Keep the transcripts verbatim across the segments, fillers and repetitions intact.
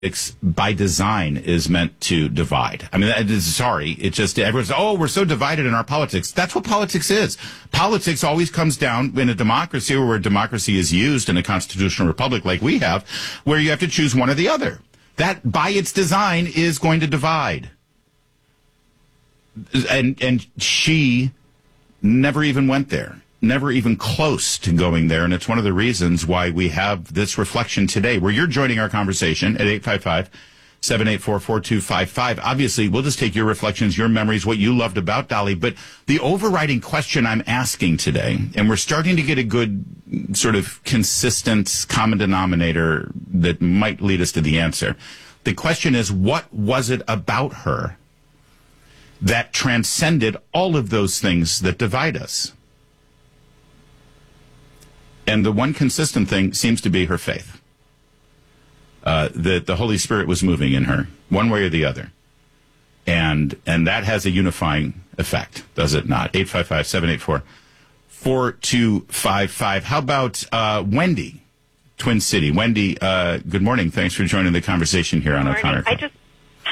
It's by design is meant to divide. I mean, that is, sorry, it just, everyone's, oh, we're so divided in our politics. That's what politics is. Politics always comes down in a democracy, or where democracy is used in a constitutional republic like we have, where you have to choose one or the other. That, by its design, is going to divide. And, and she never even went there. Never even close to going there, and it's one of the reasons why we have this reflection today, where you're joining our conversation at eight five five, seven eight four, four two five five. Obviously, we'll just take your reflections, your memories, what you loved about Dolly, but the overriding question I'm asking today, and we're starting to get a good sort of consistent common denominator that might lead us to the answer. The question is, what was it about her that transcended all of those things that divide us? And the one consistent thing seems to be her faith. Uh, that the Holy Spirit was moving in her, one way or the other. And and that has a unifying effect, does it not? eight five five, seven eight four, four two five five. How about uh, Wendy, Twin City? Wendy, uh, good morning. Thanks for joining the conversation here on O'Connor. I just,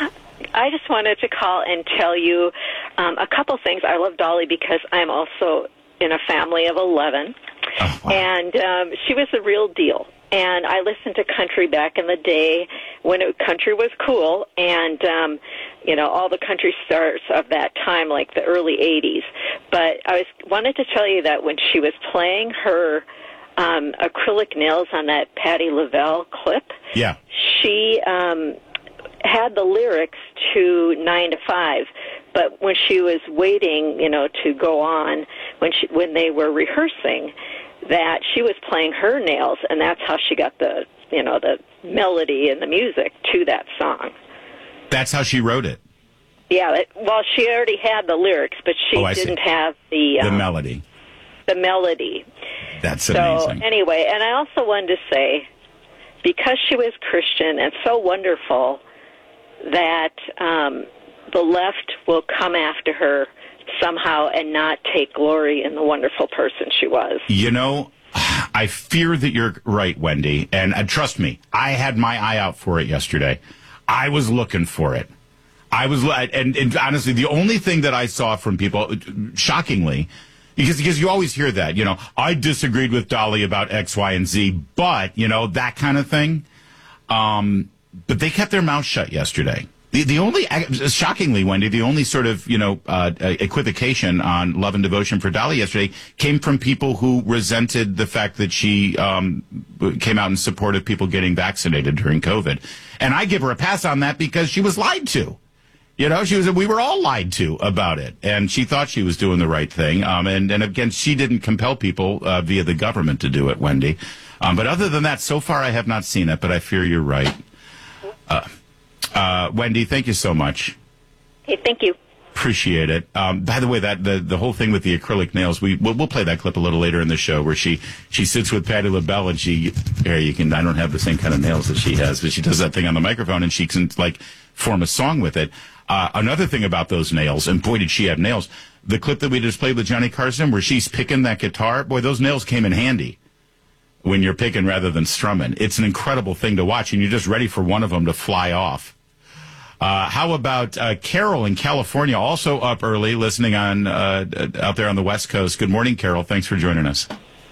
I just wanted to call and tell you um, a couple things. I love Dolly because I'm also in a family of eleven. Oh, wow. And um, she was the real deal. And I listened to country back in the day when it, country was cool. And, um, you know, all the country stars of that time, like the early eighties. But I was wanted to tell you that when she was playing her um, acrylic nails on that Patti LaBelle clip, yeah, she um, had the lyrics to Nine to Five. But when she was waiting, you know, to go on, when she, when they were rehearsing, that she was playing her nails, and that's how she got the, you know, the melody and the music to that song. That's how she wrote it. Yeah, it, well, she already had the lyrics, but she oh, didn't see. have the um, the melody. The melody. That's so, amazing. So anyway, and I also wanted to say, because she was Christian and so wonderful, that um, the left will come after her somehow and not take glory in the wonderful person she was. You know, I fear that you're right, Wendy. And uh, trust me, I had my eye out for it yesterday. I was looking for it. I was, and, and honestly, the only thing that I saw from people, shockingly, because, because you always hear that, you know, I disagreed with Dolly about X, Y, and Z, but, you know, that kind of thing. Um, but they kept their mouth shut yesterday. The the only, shockingly, Wendy, the only sort of, you know, uh, equivocation on love and devotion for Dolly yesterday came from people who resented the fact that she um, came out in support of people getting vaccinated during COVID. And I give her a pass on that because she was lied to. You know, she was, we were all lied to about it. And she thought she was doing the right thing. Um, and, and again, she didn't compel people uh, via the government to do it, Wendy. Um, but other than that, so far I have not seen it, but I fear you're right. Uh, Uh, Wendy, thank you so much. Hey, thank you. Appreciate it. Um, by the way, that the, the whole thing with the acrylic nails, we we'll, we'll play that clip a little later in the show where she she sits with Patti LaBelle and she here you can I don't have the same kind of nails that she has, but she does that thing on the microphone and she can like form a song with it. Uh, another thing about those nails, and boy did she have nails. The clip that we just played with Johnny Carson where she's picking that guitar, boy, those nails came in handy when you're picking rather than strumming. It's an incredible thing to watch, and you're just ready for one of them to fly off. Uh, how about uh, Carol in California, also up early, listening on uh, out there on the West Coast. Good morning, Carol. Thanks for joining us.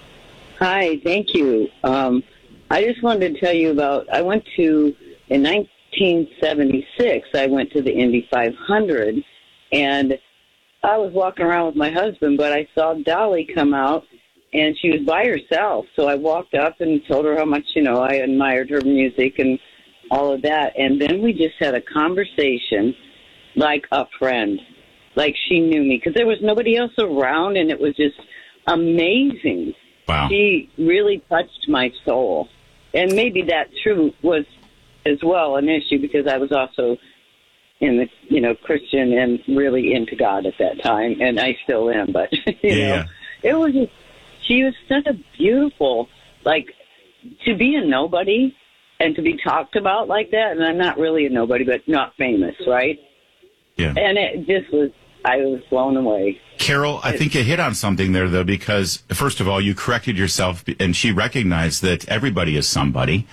Hi, thank you. Um, I just wanted to tell you about, I went to, in nineteen seventy-six, I went to the Indy five hundred, and I was walking around with my husband, but I saw Dolly come out, and she was by herself. So I walked up and told her how much, you know, I admired her music and all of that. And then we just had a conversation like a friend, like she knew me, because there was nobody else around, and it was just amazing. Wow. She really touched my soul. And maybe that, true, was as well an issue, because I was also in the, you know, Christian and really into God at that time, and I still am. But, you yeah. know, it was just, she was such a beautiful, like, to be a nobody and to be talked about like that, and I'm not really a nobody, but not famous, right? Yeah. And it just was, I was blown away. Carol, I think you hit on something there, though, because, first of all, you corrected yourself, and she recognized that everybody is somebody.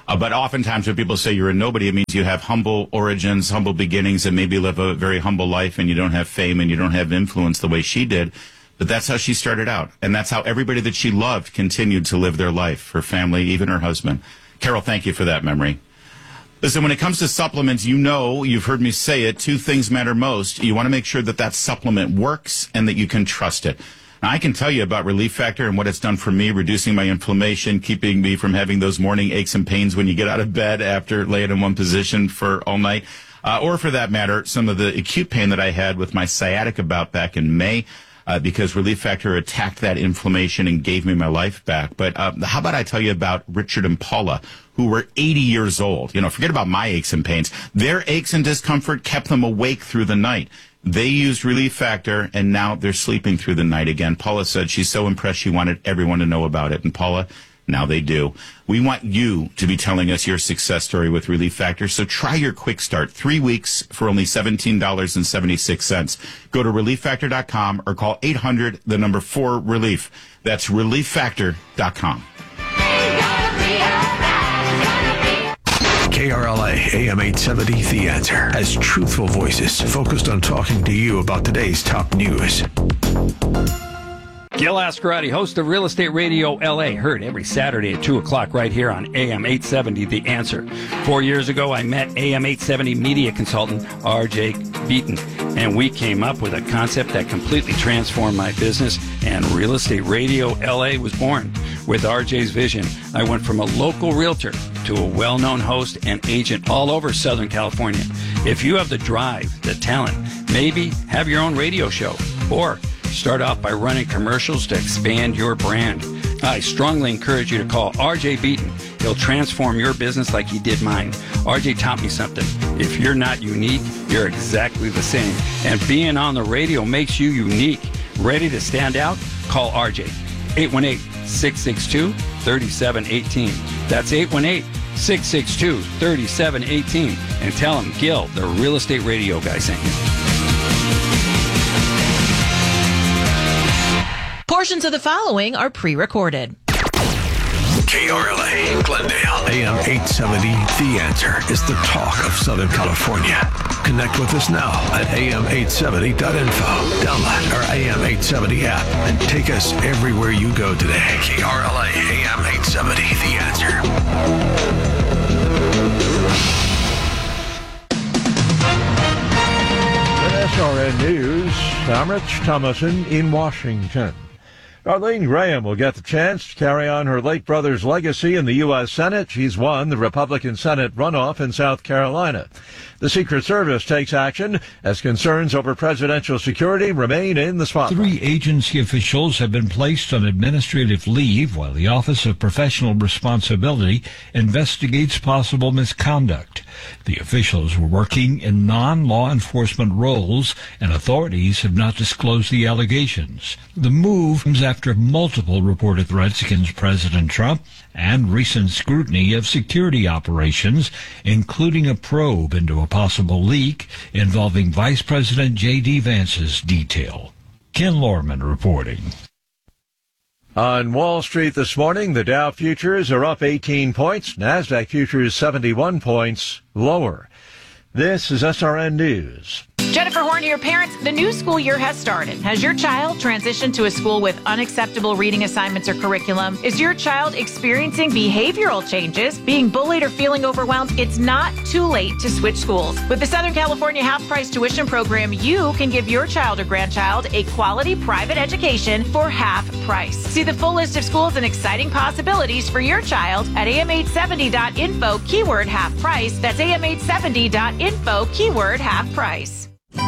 Uh, but oftentimes when people say you're a nobody, it means you have humble origins, humble beginnings, and maybe live a very humble life, and you don't have fame and you don't have influence the way she did. But that's how she started out. And that's how everybody that she loved continued to live their life, her family, even her husband. Carol, thank you for that memory. Listen, when it comes to supplements, you know, you've heard me say it, two things matter most. You want to make sure that that supplement works and that you can trust it. Now, I can tell you about Relief Factor and what it's done for me, reducing my inflammation, keeping me from having those morning aches and pains when you get out of bed after laying in one position for all night. Uh, or for that matter, some of the acute pain that I had with my sciatica bout back in May. Uh, because Relief Factor attacked that inflammation and gave me my life back. But uh, how about I tell you about Richard and Paula, who were eighty years old. You know, forget about my aches and pains. Their aches and discomfort kept them awake through the night. They used Relief Factor, and now they're sleeping through the night again. Paula said she's so impressed she wanted everyone to know about it. And Paula, now they do. We want you to be telling us your success story with Relief Factor, so try your quick start. Three weeks for only seventeen dollars and seventy-six cents. Go to relief factor dot com or call eight hundred, the number four, relief. That's relief factor dot com. K R L A, A M eight seventy, The Answer, has truthful voices focused on talking to you about today's top news. Gil Ascarati, host of Real Estate Radio L A, heard every Saturday at two o'clock right here on A M eight seventy, The Answer. Four years ago, I met A M eight seventy media consultant R J Beaton, and we came up with a concept that completely transformed my business, and Real Estate Radio L A was born. With R J's vision, I went from a local realtor to a well-known host and agent all over Southern California. If you have the drive, the talent, maybe have your own radio show, or start off by running commercials to expand your brand, I strongly encourage you to call R J Beaton. He'll transform your business like he did mine. R J taught me something. If you're not unique, you're exactly the same. And being on the radio makes you unique. Ready to stand out? Call R J. eight one eight, six six two, three seven one eight. That's eight one eight, six six two, three seven one eight. And tell him Gil, the Real Estate Radio guy, sent you. Portions of the following are pre-recorded. K R L A, Glendale, A M eight seventy, The Answer is the talk of Southern California. Connect with us now at A M eight seventy dot info. Download our A M eight seventy app and take us everywhere you go today. K R L A, A M eight seventy, The Answer. S R N News, I'm Rich Thomason in Washington. Arlene Graham will get the chance to carry on her late brother's legacy in the U S Senate. She's won the Republican Senate runoff in South Carolina. The Secret Service takes action as concerns over presidential security remain in the spotlight. Three agency officials have been placed on administrative leave while the Office of Professional Responsibility investigates possible misconduct. The officials were working in non-law enforcement roles, and authorities have not disclosed the allegations. The move comes after multiple reported threats against President Trump and recent scrutiny of security operations, including a probe into a possible leak involving Vice President J D. Vance's detail. Ken Lorman reporting. On Wall Street this morning, the Dow futures are up eighteen points. NASDAQ futures seventy-one points lower. This is S R N News. Jennifer Hornier, parents, the new school year has started. Has your child transitioned to a school with unacceptable reading assignments or curriculum? Is your child experiencing behavioral changes, being bullied or feeling overwhelmed? It's not too late to switch schools. With the Southern California half-price tuition program, you can give your child or grandchild a quality private education for half price. See the full list of schools and exciting possibilities for your child at A M eight seventy dot info, keyword half price. That's A M eight seventy dot info, keyword half price.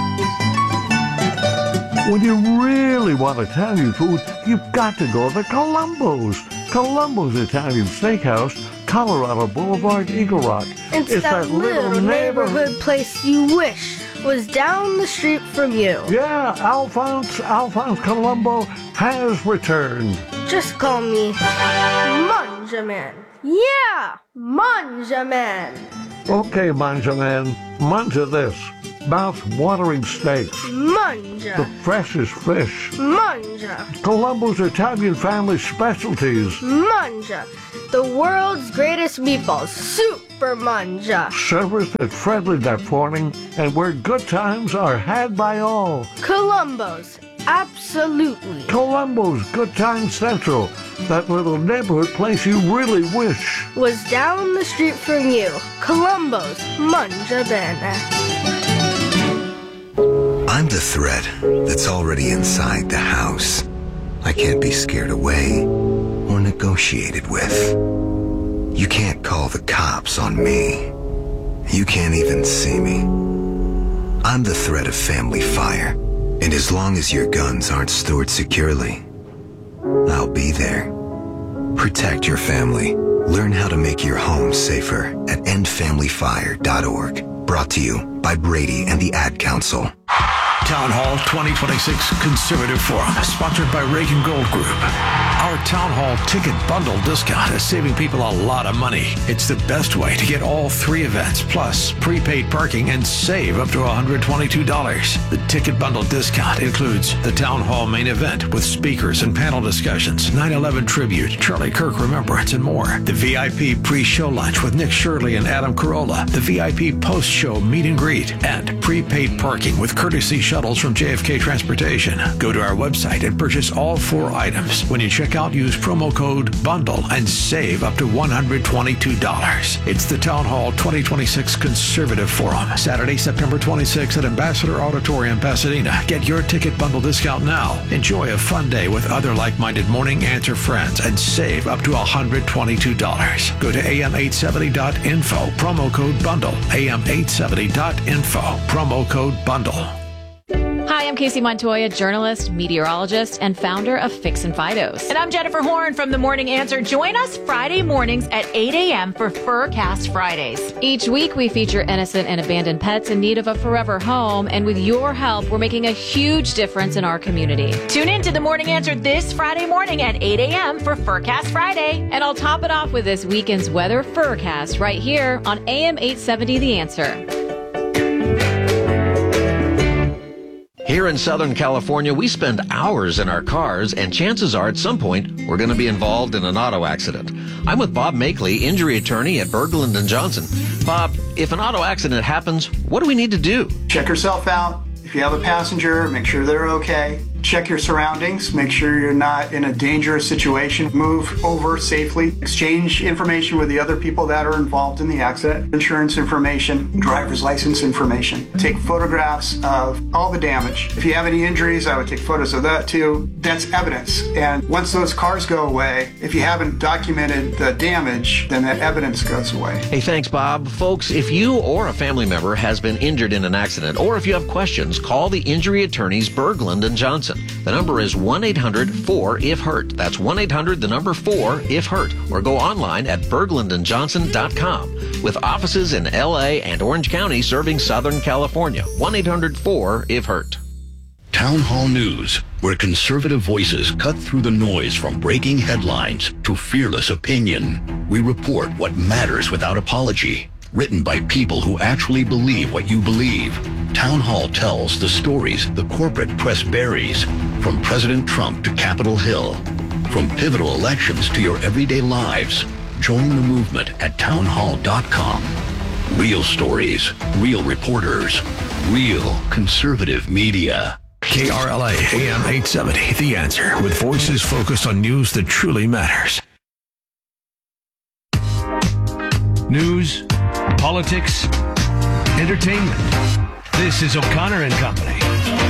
When you really want Italian food, you've got to go to Columbo's. Columbo's Italian Steakhouse, Colorado Boulevard, Eagle Rock. It's, it's that, that little neighborhood, neighborhood place you wish was down the street from you. Yeah, Alphonse, Alphonse Columbo has returned. Just call me Manjaman. Yeah, Manjaman. Okay, Manjaman, manja this. mouth-watering steaks, Manja. the freshest fish, Manja. Columbo's Italian family specialties, Manja. The world's greatest meatballs. Super Manja. service that's friendly that morning, and where good times are had by all. Columbo's. Absolutely. Columbo's Good Time Central, that little neighborhood place you really wish was down the street from you. Columbo's. Manja Bene. I'm the threat that's already inside the house. I can't be scared away or negotiated with. You can't call the cops on me. You can't even see me. I'm the threat of family fire, and as long as your guns aren't stored securely, I'll be there. Protect your family. Learn how to make your home safer at end family fire dot org. Brought to you by Brady and the Ad Council. Town Hall twenty twenty-six Conservative Forum, sponsored by Reagan Gold Group. Our Town Hall ticket bundle discount is saving people a lot of money. It's the best way to get all three events, plus prepaid parking, and save up to one hundred twenty-two dollars. The ticket bundle discount includes the Town Hall main event with speakers and panel discussions, nine eleven tribute, Charlie Kirk Remembrance, and more. The V I P pre-show lunch with Nick Shirley and Adam Carolla. The V I P post-show meet and greet. And prepaid parking with courtesy shuttles from J F K Transportation. Go to our website and purchase all four items. When you check out, use promo code BUNDLE and save up to one hundred twenty-two dollars. It's the Town Hall twenty twenty-six Conservative Forum, Saturday, September twenty-sixth at Ambassador Auditorium, Pasadena. Get your ticket bundle discount now. Enjoy a fun day with other like-minded Morning Answer friends and save up to one hundred twenty-two dollars. Go to A M eight seventy dot info, promo code BUNDLE. A M eight seventy dot info, promo code BUNDLE. Hi, I'm Casey Montoya, journalist, meteorologist, and founder of Fix and Fidos. And I'm Jennifer Horn from The Morning Answer. Join us Friday mornings at eight a.m. for Furcast Fridays. Each week, we feature innocent and abandoned pets in need of a forever home. And with your help, we're making a huge difference in our community. Tune in to The Morning Answer this Friday morning at eight a.m. for Furcast Friday. And I'll top it off with this weekend's weather Furcast right here on A M eight seventy The Answer. Here in Southern California, we spend hours in our cars, and chances are at some point we're going to be involved in an auto accident. I'm with Bob Makeley, injury attorney at Berglund and Johnson. Bob, if an auto accident happens, what do we need to do? Check yourself out. If you have a passenger, make sure they're okay. Check your surroundings. Make sure you're not in a dangerous situation. Move over safely. Exchange information with the other people that are involved in the accident. Insurance information, driver's license information. Take photographs of all the damage. If you have any injuries, I would take photos of that too. That's evidence. And once those cars go away, if you haven't documented the damage, then that evidence goes away. Hey, thanks, Bob. Folks, if you or a family member has been injured in an accident, or if you have questions, call the injury attorneys Berglund and Johnson. The number is one eight hundred four if hurt. That's one eight hundred, the number four, if hurt. Or go online at berglund and johnson dot com. With offices in L A and Orange County serving Southern California. one eight hundred four if hurt. Town Hall News, where conservative voices cut through the noise from breaking headlines to fearless opinion. We report what matters without apology. Written by people who actually believe what you believe. Town Hall tells the stories the corporate press buries, from President Trump to Capitol Hill, from pivotal elections to your everyday lives. Join the movement at town hall dot com. Real stories, real reporters, real conservative media. K R L A A M eight seventy, The Answer, with voices focused on news that truly matters. News, politics, entertainment. This is O'Connor and Company.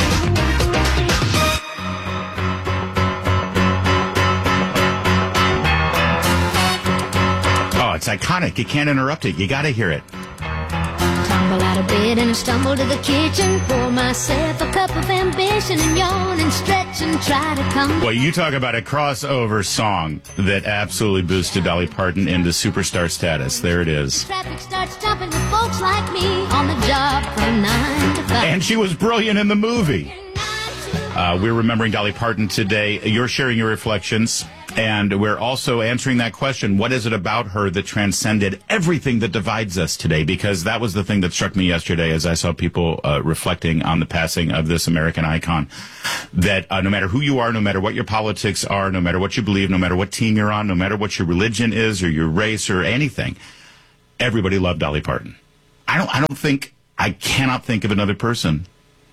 Oh, it's iconic. You can't interrupt it. You got to hear it. Tumble out of bed and I stumble to the kitchen. Pour myself a cup of ambition and yawn and stretch and try to come. Well, you talk about a crossover song that absolutely boosted Dolly Parton into superstar status. There it is. Traffic starts jumping with folks like me on the job from nine to five. And she was brilliant in the movie. Uh, we're remembering Dolly Parton today. You're sharing your reflections And we're also answering that question, what is it about her that transcended everything that divides us today? Because that was the thing that struck me yesterday as I saw people uh, reflecting on the passing of this American icon, that uh, no matter who you are, no matter what your politics are, no matter what you believe, no matter what team you're on, no matter what your religion is or your race or anything, everybody loved Dolly Parton. I don't, I don't think, I cannot think of another person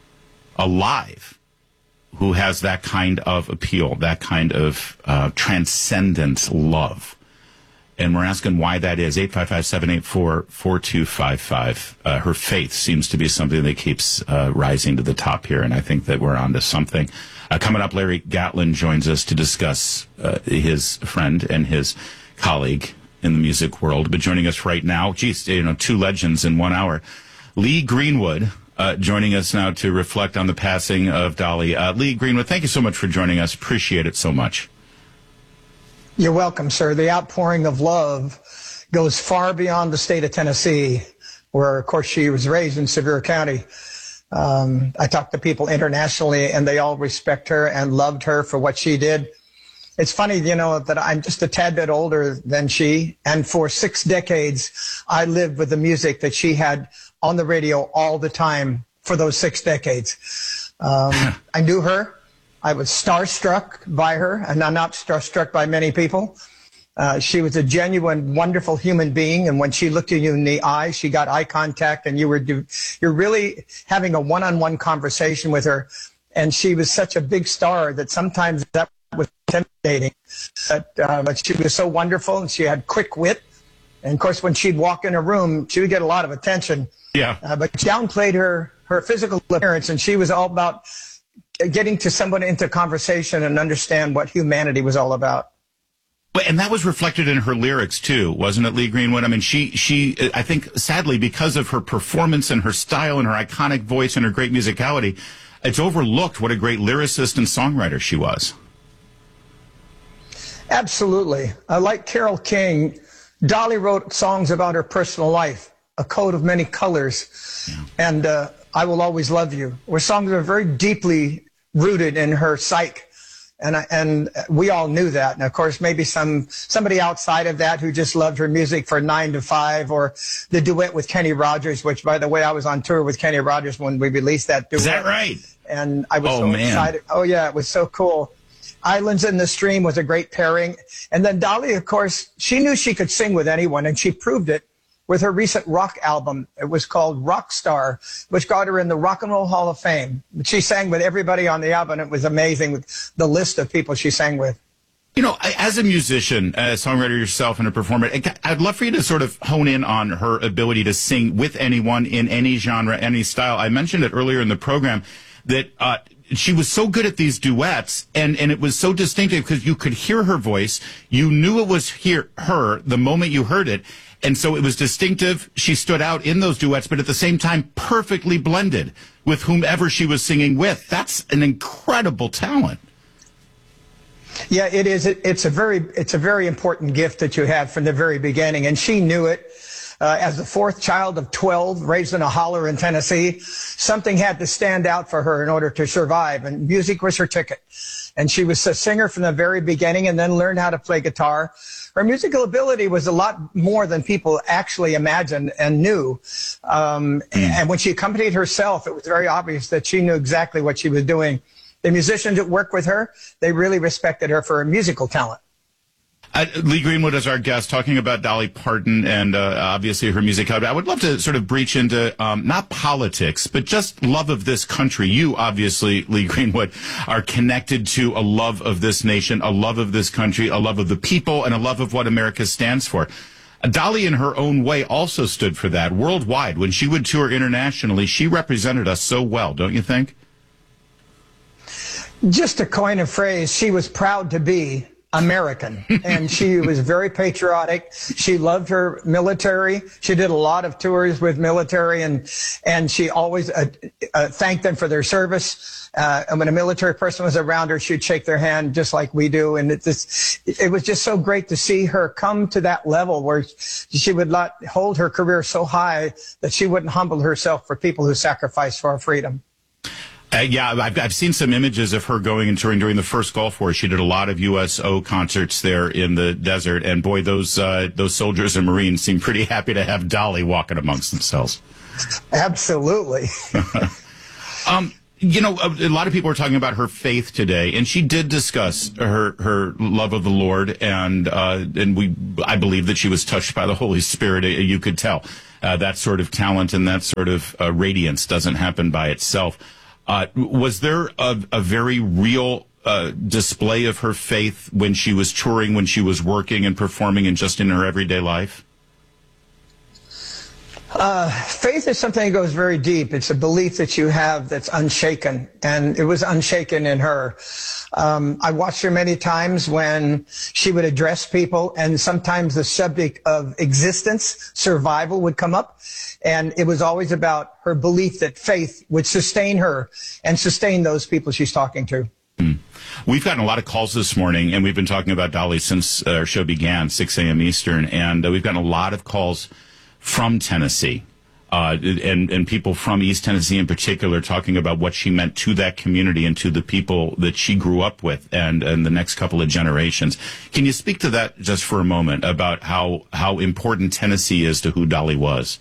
alive who has that kind of appeal, that kind of uh, transcendent love. And we're asking why that is. eight five five, seven eight four, four two five five. Uh, her faith seems to be something that keeps uh, rising to the top here, and I think that we're onto something. Uh, coming up, Larry Gatlin joins us to discuss uh, his friend and his colleague in the music world. But joining us right now, geez, you know, two legends in one hour. Lee Greenwood, Uh, joining us now to reflect on the passing of Dolly. Uh, Lee Greenwood, thank you so much for joining us. Appreciate it so much. You're welcome, sir. The outpouring of love goes far beyond the state of Tennessee, where, of course, she was raised in Sevier County. Um, I talked to people internationally, and they all respect her and loved her for what she did. It's funny, you know, that I'm just a tad bit older than she, and for six decades, I lived with the music that she had on the radio all the time for those six decades. Um, I knew her. I was starstruck by her, and I'm not starstruck by many people. Uh, she was a genuine, wonderful human being, and when she looked at you in the eye, she got eye contact, and you were do, you're really having a one-on-one conversation with her. And she was such a big star that sometimes that was intimidating. But, uh, but she was so wonderful, and she had quick wit. And, of course, when she'd walk in a room, she would get a lot of attention. Yeah. Uh, but she downplayed her, her physical appearance, and she was all about getting to someone into conversation and understand what humanity was all about. And that was reflected in her lyrics, too, wasn't it, Lee Greenwood? I mean, she, she, I think, sadly, because of her performance and her style and her iconic voice and her great musicality, it's overlooked what a great lyricist and songwriter she was. Absolutely. Uh, like Carole King, Dolly wrote songs about her personal life, A Coat of Many Colors, yeah. and uh, I Will Always Love You, were songs that are very deeply rooted in her psyche. And, I, and we all knew that. And, of course, maybe some somebody outside of that who just loved her music for nine to five, or the duet with Kenny Rogers, which, by the way, I was on tour with Kenny Rogers when we released that duet. Is that right? And I was oh, so man. excited. Oh, yeah, it was so cool. Islands in the Stream was a great pairing. And then Dolly, of course, she knew she could sing with anyone, and she proved it with her recent rock album. It was called Rock Star, which got her in the Rock and Roll Hall of Fame. She sang with everybody on the album. It was amazing with the list of people she sang with. You know, as a musician, a songwriter yourself and a performer, I'd love for you to sort of hone in on her ability to sing with anyone in any genre, any style. I mentioned it earlier in the program that uh, she was so good at these duets, and, and it was so distinctive because you could hear her voice. You knew it was hear, her the moment you heard it. And so it was distinctive. She stood out in those duets, but at the same time, perfectly blended with whomever she was singing with. That's an incredible talent. Yeah, it is. It, it's a very, it's a very important gift that you have from the very beginning. And she knew it. Uh, as the fourth child of twelve, raised in a holler in Tennessee, something had to stand out for her in order to survive. And music was her ticket. And she was a singer from the very beginning, and then learned how to play guitar. Her musical ability was a lot more than people actually imagined and knew. Um, mm. And when she accompanied herself, it was very obvious that she knew exactly what she was doing. The musicians that worked with her, they really respected her for her musical talent. Uh, Lee Greenwood is our guest, talking about Dolly Parton and uh, obviously her music. I would love to sort of breach into um, not politics, but just love of this country. You, obviously, Lee Greenwood, are connected to a love of this nation, a love of this country, a love of the people, and a love of what America stands for. Uh, Dolly, in her own way, also stood for that worldwide. When she would tour internationally, she represented us so well, don't you think? Just to coin a phrase, she was proud to be American, and she was very patriotic. She loved her military. She did a lot of tours with military, and and she always uh, uh, thanked them for their service. Uh, and when a military person was around her, she'd shake their hand just like we do. And it just, it was just so great to see her come to that level where she would not hold her career so high that she wouldn't humble herself for people who sacrificed for our freedom. Uh, yeah, I've, I've seen some images of her going and touring during the first Gulf War. She did a lot of U S O concerts there in the desert, and boy, those uh, those soldiers and Marines seem pretty happy to have Dolly walking amongst themselves. Absolutely. um, you know, a, a lot of people are talking about her faith today, and she did discuss her her love of the Lord, and uh, and we I believe that she was touched by the Holy Spirit. You could tell uh, that sort of talent and that sort of uh, radiance doesn't happen by itself. Uh, was there a, a very real uh, display of her faith when she was touring, when she was working and performing, and just in her everyday life? Uh, faith is something that goes very deep. It's a belief that you have that's unshaken, and it was unshaken in her. Um, I watched her many times when she would address people, and sometimes the subject of existence, survival, would come up. And it was always about her belief that faith would sustain her and sustain those people she's talking to. Mm. We've gotten a lot of calls this morning, and we've been talking about Dolly since our show began, six a.m. Eastern, and uh, we've gotten a lot of calls from Tennessee, uh, and, and people from East Tennessee in particular talking about what she meant to that community and to the people that she grew up with and, and the next couple of generations. Can you speak to that just for a moment about how, how important Tennessee is to who Dolly was?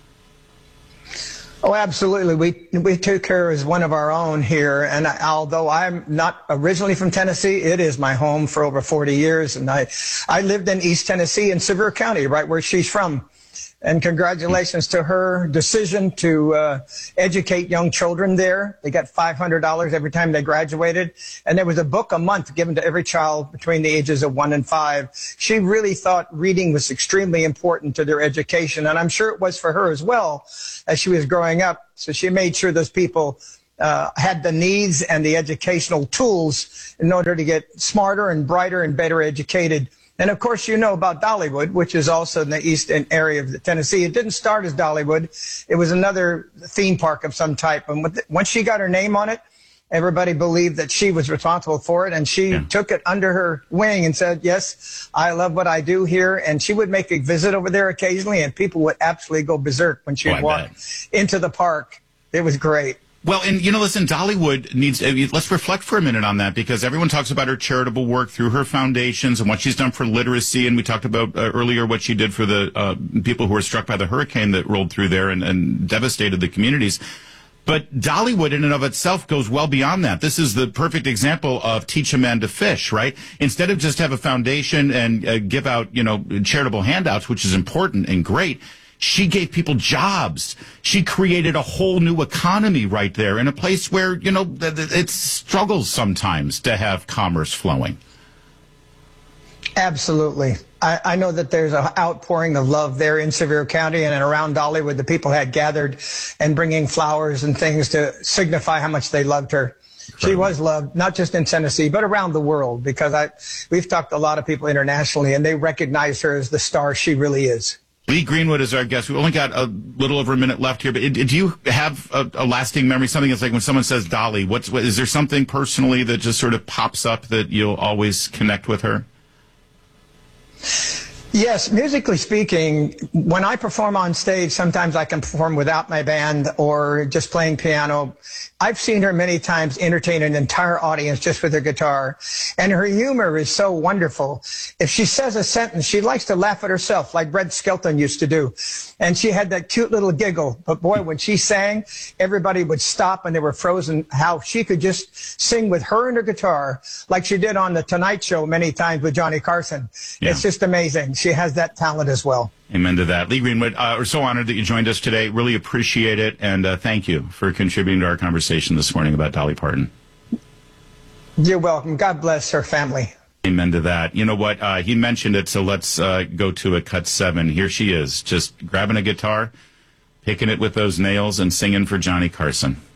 Oh, absolutely. We we took her as one of our own here, and I, although I'm not originally from Tennessee, it is my home for over forty years, and I I lived in East Tennessee in Sevier County, right where she's from. And congratulations to her decision to uh, educate young children there. They got five hundred dollars every time they graduated. And there was a book a month given to every child between the ages of one and five. She really thought reading was extremely important to their education. And I'm sure it was for her as well as she was growing up. So she made sure those people uh, had the needs and the educational tools in order to get smarter and brighter and better educated. And, of course, you know about Dollywood, which is also in the eastern area of Tennessee. It didn't start as Dollywood. It was another theme park of some type. And once she got her name on it, everybody believed that she was responsible for it. And she yeah. took it under her wing and said, yes, I love what I do here. And she would make a visit over there occasionally, and people would absolutely go berserk when she would oh, walk into the park. It was great. Well, and, you know, listen, Dollywood needs, let's reflect for a minute on that, because everyone talks about her charitable work through her foundations and what she's done for literacy. And we talked about uh, earlier what she did for the uh, people who were struck by the hurricane that rolled through there and, and devastated the communities. But Dollywood in and of itself goes well beyond that. This is the perfect example of teach a man to fish, right? Instead of just have a foundation and uh, give out, you know, charitable handouts, which is important and great, she gave people jobs. She created a whole new economy right there in a place where, you know, it struggles sometimes to have commerce flowing. Absolutely. I, I know that there's an outpouring of love there in Sevier County and around Dollywood. The people had gathered and bringing flowers and things to signify how much they loved her. Incredible. She was loved, not just in Tennessee, but around the world, because I, we've talked to a lot of people internationally, and they recognize her as the star she really is. Lee Greenwood is our guest. We've only got a little over a minute left here, but do you have a, a lasting memory? Something that's like when someone says Dolly, what's, what, is there something personally that just sort of pops up that you'll always connect with her? Yes, musically speaking, when I perform on stage, sometimes I can perform without my band or just playing piano. I've seen her many times entertain an entire audience just with her guitar, and her humor is so wonderful. If she says a sentence, she likes to laugh at herself like Red Skelton used to do, and she had that cute little giggle. But boy, when she sang, everybody would stop and they were frozen how she could just sing with her and her guitar like she did on The Tonight Show many times with Johnny Carson. Yeah. It's just amazing. She has that talent as well. Amen to that. Lee Greenwood, uh, we're so honored that you joined us today. Really appreciate it, and uh, thank you for contributing to our conversation this morning about Dolly Parton. You're welcome. God bless her family. Amen to that. You know what? Uh, he mentioned it, so let's uh, go to a cut seven. Here she is, just grabbing a guitar, picking it with those nails, and singing for Johnny Carson.